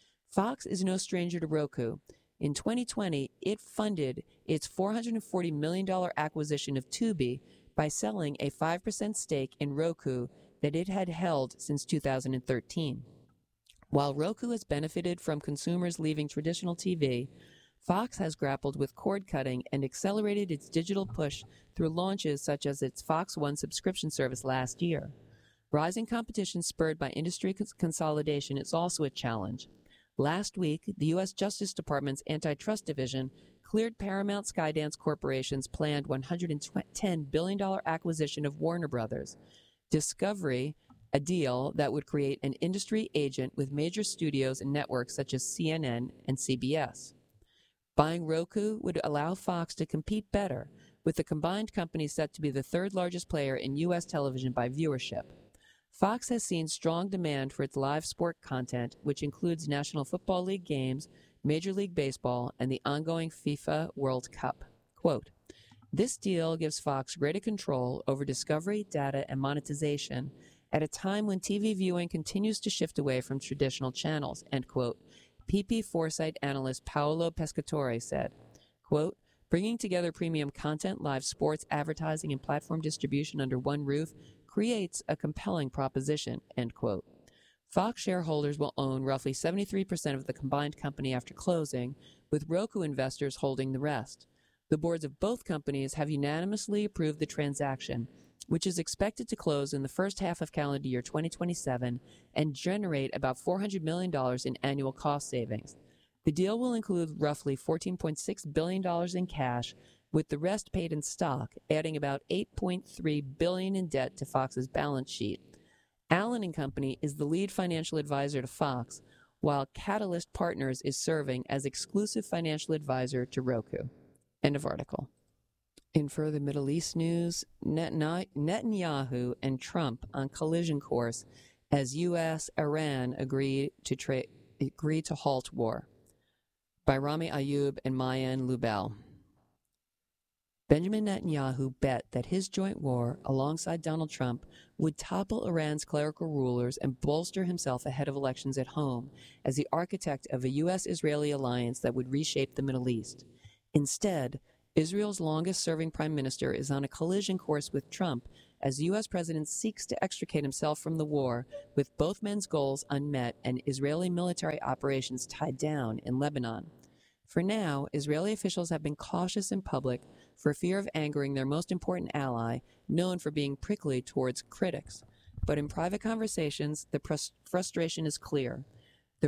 Speaker 1: Fox is no stranger to Roku. In 2020, it funded its $440 million acquisition of Tubi by selling a 5% stake in Roku that it had held since 2013. While Roku has benefited from consumers leaving traditional TV, Fox has grappled with cord cutting and accelerated its digital push through launches such as its Fox One subscription service last year. Rising competition spurred by industry consolidation is also a challenge. Last week, the U.S. Justice Department's Antitrust Division cleared Paramount Skydance Corporation's planned $110 billion acquisition of Warner Brothers. Discovery, a deal that would create an industry agent with major studios and networks such as CNN and CBS. Buying Roku would allow Fox to compete better, with the combined company set to be the third largest player in U.S. television by viewership. Fox has seen strong demand for its live sport content, which includes National Football League games, Major League Baseball, and the ongoing FIFA World Cup. Quote, this deal gives Fox greater control over discovery, data, and monetization at a time when TV viewing continues to shift away from traditional channels, end quote. PP Foresight analyst Paolo Pescatore said, quote, bringing together premium content, live sports, advertising, and platform distribution under one roof creates a compelling proposition, end quote. Fox shareholders will own roughly 73% of the combined company after closing, with Roku investors holding the rest. The boards of both companies have unanimously approved the transaction, which is expected to close in the first half of calendar year 2027 and generate about $400 million in annual cost savings. The deal will include roughly $14.6 billion in cash, with the rest paid in stock, adding about $8.3 billion in debt to Fox's balance sheet. Allen & Company is the lead financial advisor to Fox, while Catalyst Partners is serving as exclusive financial advisor to Roku. End of article. In further Middle East news, Netanyahu and Trump on collision course as U.S.-Iran agree to halt war. By Rami Ayub and Mayan Lubell. Benjamin Netanyahu bet that his joint war, alongside Donald Trump, would topple Iran's clerical rulers and bolster himself ahead of elections at home as the architect of a U.S.-Israeli alliance that would reshape the Middle East. Instead, Israel's longest-serving prime minister is on a collision course with Trump as the U.S. president seeks to extricate himself from the war, with both men's goals unmet and Israeli military operations tied down in Lebanon. For now, Israeli officials have been cautious in public for fear of angering their most important ally, known for being prickly towards critics. But in private conversations, the frustration is clear. The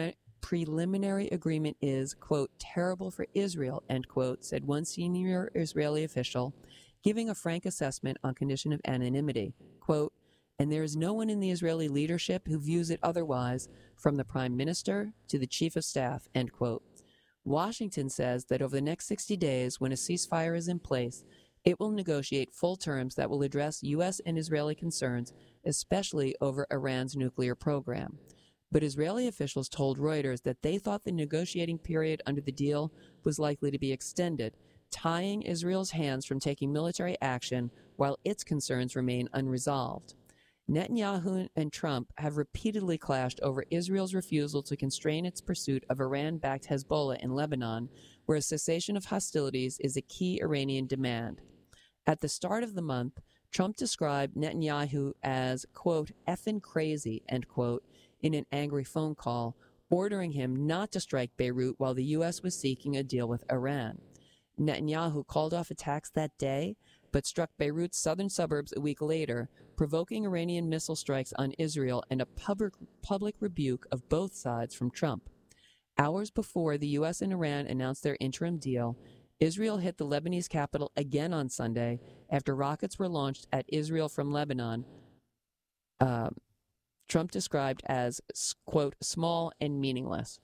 Speaker 1: preliminary agreement is, quote, terrible for Israel, end quote, said one senior Israeli official, giving a frank assessment on condition of anonymity. Quote, and there is no one in the Israeli leadership who views it otherwise, from the prime minister to the chief of staff, end quote. Washington says that over the next 60 days, when a ceasefire is in place, it will negotiate full terms that will address U.S. and Israeli concerns, especially over Iran's nuclear program. But Israeli officials told Reuters that they thought the negotiating period under the deal was likely to be extended, tying Israel's hands from taking military action while its concerns remain unresolved. Netanyahu and Trump have repeatedly clashed over Israel's refusal to constrain its pursuit of Iran-backed Hezbollah in Lebanon, where a cessation of hostilities is a key Iranian demand. At the start of the month, Trump described Netanyahu as, quote, effing crazy, end quote, in an angry phone call, ordering him not to strike Beirut while the U.S. was seeking a deal with Iran. Netanyahu called off attacks that day, but struck Beirut's southern suburbs a week later, provoking Iranian missile strikes on Israel and a public rebuke of both sides from Trump. Hours before the U.S. and Iran announced their interim deal, Israel hit the Lebanese capital again on Sunday after rockets were launched at Israel from Lebanon, Trump described as, quote, small and meaningless.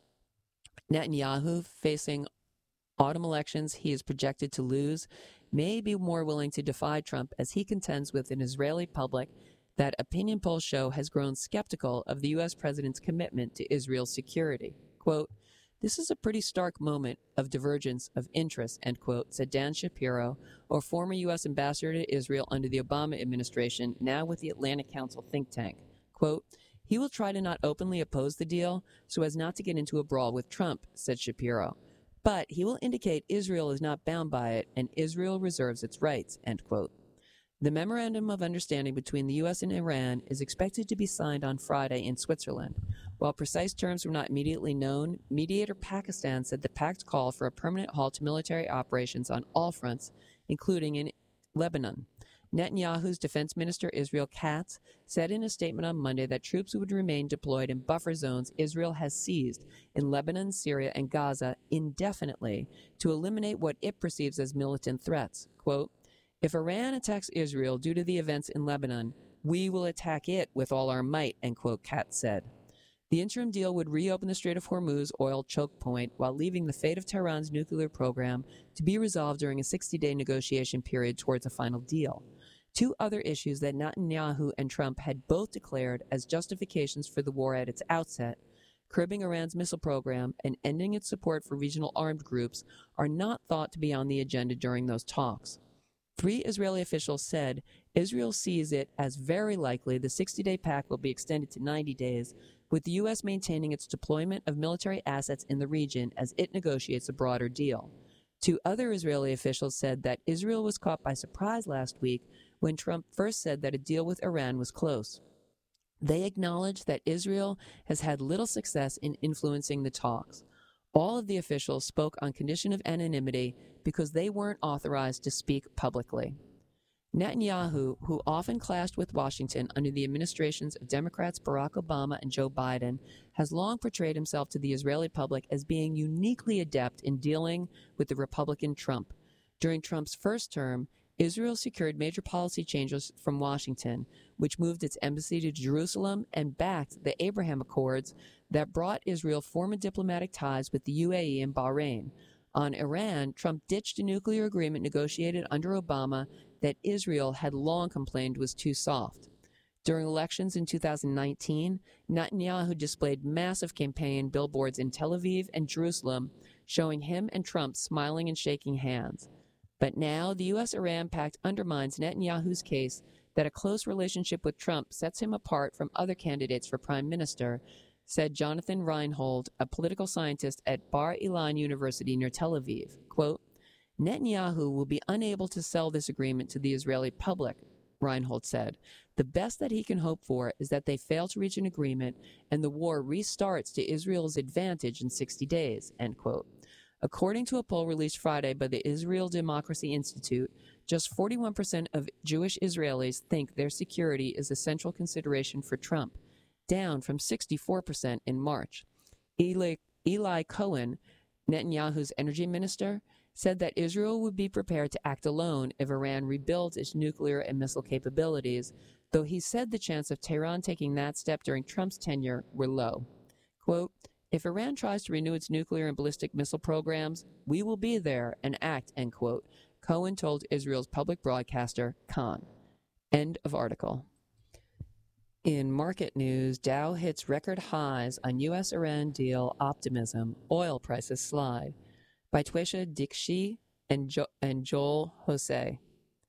Speaker 1: Netanyahu, facing autumn elections he is projected to lose, may be more willing to defy Trump as he contends with an Israeli public that opinion polls show has grown skeptical of the U.S. president's commitment to Israel's security. Quote, this is a pretty stark moment of divergence of interest, end quote, said Dan Shapiro, a former U.S. ambassador to Israel under the Obama administration, now with the Atlantic Council think tank. Quote, he will try to not openly oppose the deal so as not to get into a brawl with Trump, said Shapiro. But he will indicate Israel is not bound by it and Israel reserves its rights, end quote. The Memorandum of Understanding between the U.S. and Iran is expected to be signed on Friday in Switzerland. While precise terms were not immediately known, mediator Pakistan said the pact called for a permanent halt to military operations on all fronts, including in Lebanon. Netanyahu's defense minister Israel Katz said in a statement on Monday that troops would remain deployed in buffer zones Israel has seized in Lebanon, Syria, and Gaza indefinitely to eliminate what it perceives as militant threats. Quote, if Iran attacks Israel due to the events in Lebanon, we will attack it with all our might, end quote, Katz said. The interim deal would reopen the Strait of Hormuz oil choke point while leaving the fate of Tehran's nuclear program to be resolved during a 60-day negotiation period towards a final deal. Two other issues that Netanyahu and Trump had both declared as justifications for the war at its outset, curbing Iran's missile program and ending its support for regional armed groups, are not thought to be on the agenda during those talks. Three Israeli officials said Israel sees it as very likely the 60-day pact will be extended to 90 days, with the U.S. maintaining its deployment of military assets in the region as it negotiates a broader deal. Two other Israeli officials said that Israel was caught by surprise last week when Trump first said that a deal with Iran was close. They acknowledged that Israel has had little success in influencing the talks. All of the officials spoke on condition of anonymity because they weren't authorized to speak publicly. Netanyahu, who often clashed with Washington under the administrations of Democrats Barack Obama and Joe Biden, has long portrayed himself to the Israeli public as being uniquely adept in dealing with the Republican Trump. During Trump's first term, Israel secured major policy changes from Washington, which moved its embassy to Jerusalem and backed the Abraham Accords that brought Israel former diplomatic ties with the UAE and Bahrain. On Iran, Trump ditched a nuclear agreement negotiated under Obama that Israel had long complained was too soft. During elections in 2019, Netanyahu displayed massive campaign billboards in Tel Aviv and Jerusalem, showing him and Trump smiling and shaking hands. But now the U.S.-Iran pact undermines Netanyahu's case that a close relationship with Trump sets him apart from other candidates for prime minister, said Jonathan Reinhold, a political scientist at Bar Ilan University near Tel Aviv. Quote, Netanyahu will be unable to sell this agreement to the Israeli public, Reinhold said. The best that he can hope for is that they fail to reach an agreement and the war restarts to Israel's advantage in 60 days, end quote. According to a poll released Friday by the Israel Democracy Institute, just 41% of Jewish Israelis think their security is a central consideration for Trump, down from 64% in March. Eli Cohen, Netanyahu's energy minister, said that Israel would be prepared to act alone if Iran rebuilds its nuclear and missile capabilities, though he said the chance of Tehran taking that step during Trump's tenure were low. Quote, if Iran tries to renew its nuclear and ballistic missile programs, we will be there and act, end quote, Cohen told Israel's public broadcaster, Khan. End of article. In market news, Dow hits record highs on U.S.-Iran deal optimism. Oil prices slide. By Tuesha Dikshi and Joel Jose.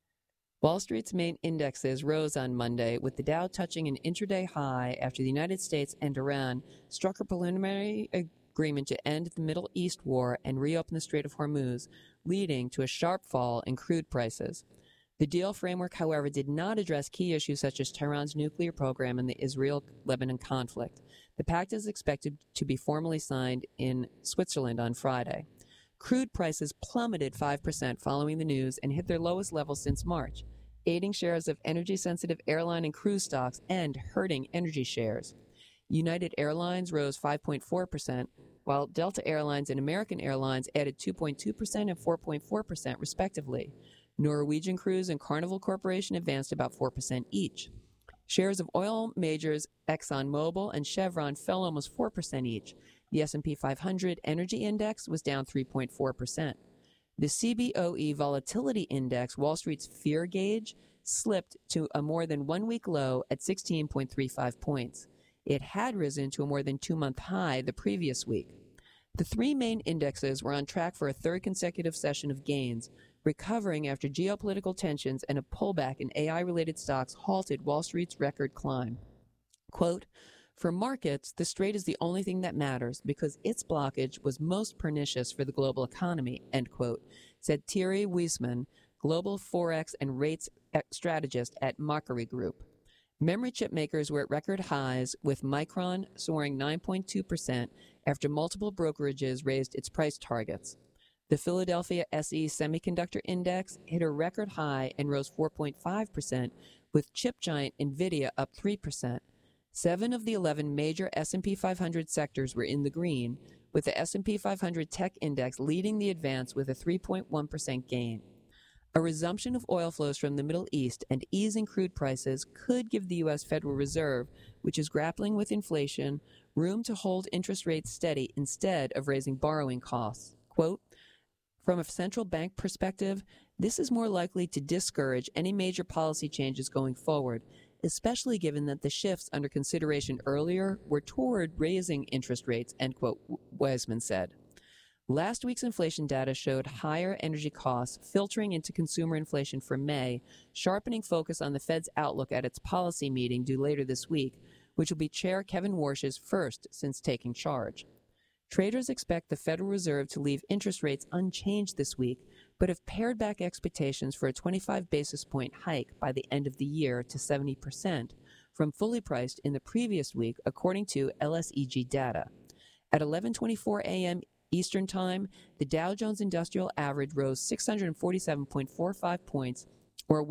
Speaker 1: Wall Street's main indexes rose on Monday, with the Dow touching an intraday high after the United States and Iran struck a preliminary agreement to end the Middle East war and reopen the Strait of Hormuz, leading to a sharp fall in crude prices. The deal framework, however, did not address key issues such as Tehran's nuclear program and the Israel-Lebanon conflict. The pact is expected to be formally signed in Switzerland on Friday. Crude prices plummeted 5% following the news and hit their lowest level since March, aiding shares of energy-sensitive airline and cruise stocks and hurting energy shares. United Airlines rose 5.4%, while Delta Airlines and American Airlines added 2.2% and 4.4% respectively. Norwegian Cruise and Carnival Corporation advanced about 4% each. Shares of oil majors ExxonMobil and Chevron fell almost 4% each. The S&P 500 Energy Index was down 3.4%. The CBOE Volatility Index, Wall Street's fear gauge, slipped to a more than one-week low at 16.35 points. It had risen to a more than two-month high the previous week. The three main indexes were on track for a third consecutive session of gains, recovering after geopolitical tensions and a pullback in AI-related stocks halted Wall Street's record climb. Quote, for markets, the strait is the only thing that matters because its blockage was most pernicious for the global economy, end quote, said Thierry Wiesmann, global Forex and rates strategist at Macquarie Group. Memory chip makers were at record highs, with Micron soaring 9.2% after multiple brokerages raised its price targets. The Philadelphia SE Semiconductor Index hit a record high and rose 4.5%, with chip giant NVIDIA up 3%. 7 of the 11 major S&P 500 sectors were in the green, with the S&P 500 Tech Index leading the advance with a 3.1% gain. A resumption of oil flows from the Middle East and easing crude prices could give the U.S. Federal Reserve, which is grappling with inflation, room to hold interest rates steady instead of raising borrowing costs. Quote, from a central bank perspective, this is more likely to discourage any major policy changes going forward, especially given that the shifts under consideration earlier were toward raising interest rates, end quote, Wiesmann said. Last week's inflation data showed higher energy costs filtering into consumer inflation for May, sharpening focus on the Fed's outlook at its policy meeting due later this week, which will be Chair Kevin Warsh's first since taking charge. Traders expect the Federal Reserve to leave interest rates unchanged this week, but have pared back expectations for a 25 basis point hike by the end of the year to 70%, from fully priced in the previous week, according to LSEG data. At 11:24 a.m. Eastern Time, the Dow Jones Industrial Average rose 647.45 points, or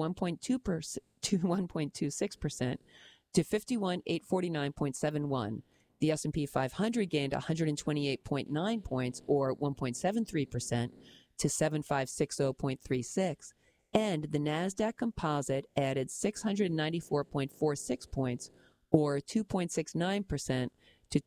Speaker 1: 1.26%, to 51,849.71. The S&P 500 gained 128.9 points, or 1.73%, to 7560.36, and the NASDAQ Composite added 694.46 points, or 2.69%, to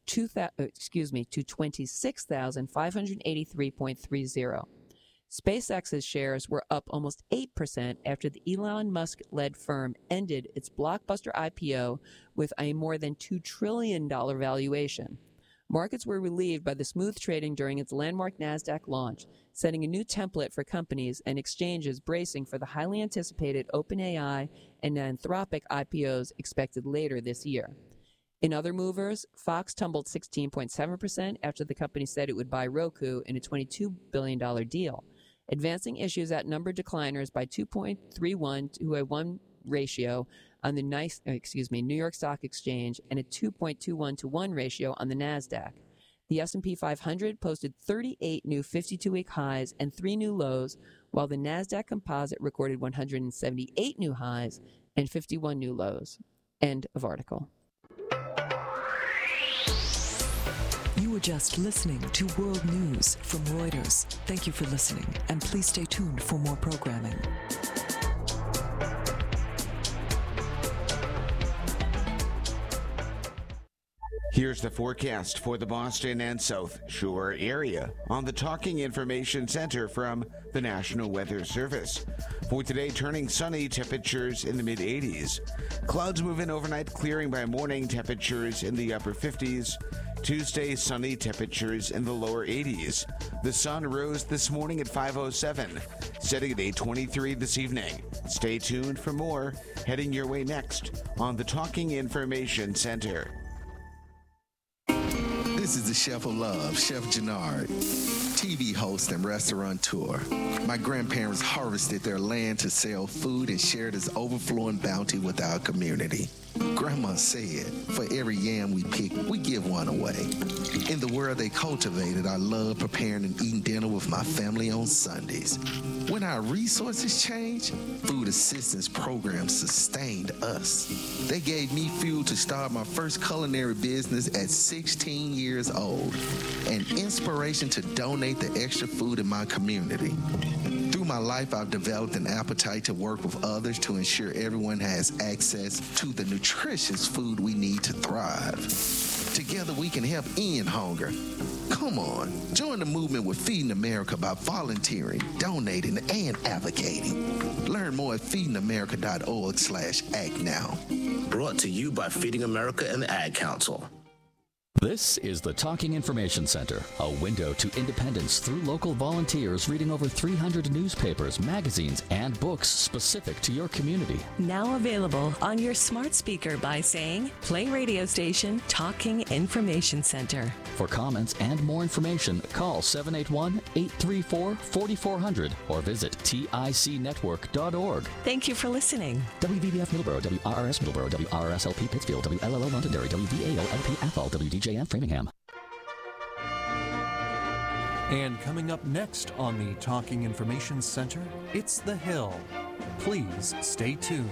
Speaker 1: 26,583.30. SpaceX's shares were up almost 8% after the Elon Musk-led firm ended its blockbuster IPO with a more than $2 trillion valuation. Markets were relieved by the smooth trading during its landmark NASDAQ launch, setting a new template for companies and exchanges bracing for the highly anticipated OpenAI and Anthropic IPOs expected later this year. In other movers, Fox tumbled 16.7% after the company said it would buy Roku in a $22 billion deal. Advancing issues outnumbered decliners by 2.31 to a 1 ratio on the New York Stock Exchange and a 2.21 to 1 ratio on the NASDAQ. The S&P 500 posted 38 new 52-week highs and 3 new lows, while the NASDAQ Composite recorded 178 new highs and 51 new lows. End of article.
Speaker 2: You were just listening to World News from Reuters. Thank you for listening, and please stay tuned for more programming.
Speaker 3: Here's the forecast for the Boston and South Shore area on the Talking Information Center from the National Weather Service. For today, turning sunny, temperatures in the mid-80s. Clouds move in overnight, clearing by morning, temperatures in the upper 50s. Tuesday, sunny, temperatures in the lower 80s. The sun rose this morning at 5:07, setting at 8:23 this evening. Stay tuned for more, heading your way next on the Talking Information Center.
Speaker 4: This is the Chef of Love, Chef Gennard, TV host and restaurateur. My grandparents harvested their land to sell food and share this overflowing bounty with our community. Grandma said, for every yam we pick, we give one away. In the world they cultivated, I love preparing and eating dinner with my family on Sundays. When our resources changed, food assistance programs sustained us. They gave me fuel to start my first culinary business at 16 years old, and inspiration to donate the extra food in my community. Through my life, I've developed an appetite to work with others to ensure everyone has access to the nutritious food we need to thrive. Together, we can help end hunger. Come on, join the movement with Feeding America by volunteering, donating, and advocating. Learn more at feedingamerica.org/act now.
Speaker 5: Brought to you by Feeding America and the Ad Council.
Speaker 6: This is the Talking Information Center, a window to independence through local volunteers reading over 300 newspapers, magazines, and books specific to your community.
Speaker 2: Now available on your smart speaker by saying, play radio station Talking Information Center.
Speaker 6: For comments and more information, call 781-834-4400 or visit ticnetwork.org.
Speaker 2: Thank you for listening.
Speaker 6: WVBF Middleborough, WRRS Middleborough, WRSLP Pittsfield, WLLO Londonderry, WVAO-LP Athol, WDJM Framingham.
Speaker 7: And coming up next on the Talking Information Center, it's The Hill. Please stay tuned.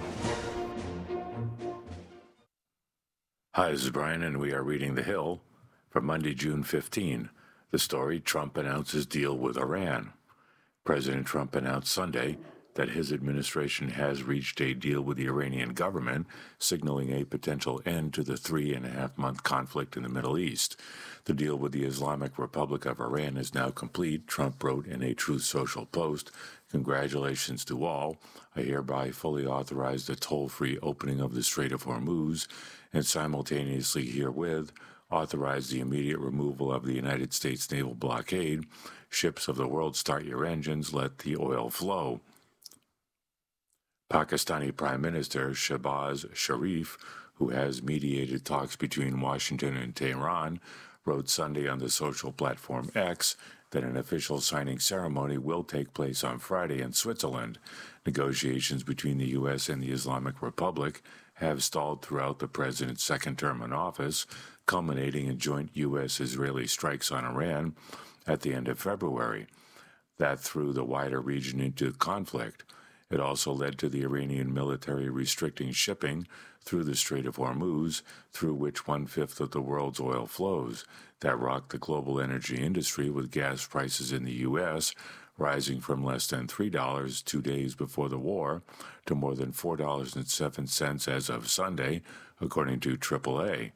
Speaker 8: Hi, this is Brian, and we are reading The Hill for Monday, June 15. The story, Trump announces deal with Iran. President Trump announced Sunday that his administration has reached a deal with the Iranian government, signaling a potential end to the 3.5-month conflict in the Middle East. The deal with the Islamic Republic of Iran is now complete, Trump wrote in a Truth Social post. Congratulations to all. I hereby fully authorize the toll-free opening of the Strait of Hormuz and simultaneously herewith authorize the immediate removal of the United States naval blockade. Ships of the world, start your engines, let the oil flow. Pakistani Prime Minister Shehbaz Sharif, who has mediated talks between Washington and Tehran, wrote Sunday on the social platform X that an official signing ceremony will take place on Friday in Switzerland. Negotiations between the U.S. and the Islamic Republic have stalled throughout the president's second term in office, culminating in joint U.S.-Israeli strikes on Iran at the end of February. That threw the wider region into conflict. It also led to the Iranian military restricting shipping through the Strait of Hormuz, through which 1/5 of the world's oil flows. That rocked the global energy industry, with gas prices in the U.S. rising from less than $3 2 days before the war to more than $4.07 as of Sunday, according to AAA.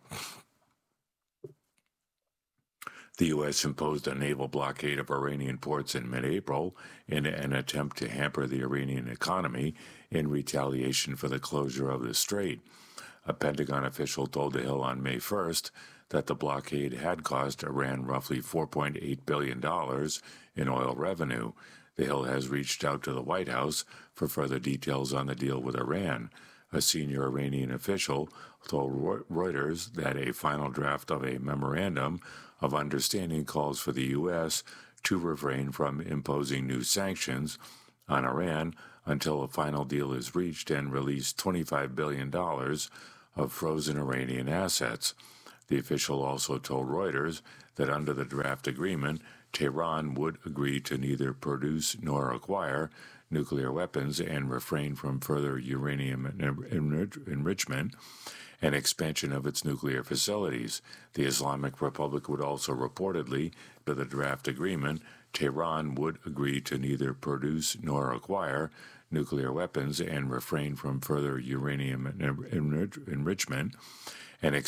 Speaker 8: The U.S. imposed a naval blockade of Iranian ports in mid-April in an attempt to hamper the Iranian economy in retaliation for the closure of the strait. A Pentagon official told The Hill on May 1st that the blockade had cost Iran roughly $4.8 billion in oil revenue. The Hill has reached out to the White House for further details on the deal with Iran. A senior Iranian official told Reuters that a final draft of a memorandum of understanding calls for the U.S. to refrain from imposing new sanctions on Iran until a final deal is reached and release $25 billion of frozen Iranian assets. The official also told Reuters that under the draft agreement, Tehran would agree to neither produce nor acquire nuclear weapons and refrain from further uranium enrichment and expansion of its nuclear facilities. The Islamic Republic would also reportedly, to the draft agreement, Tehran would agree to neither produce nor acquire nuclear weapons and refrain from further uranium enrichment and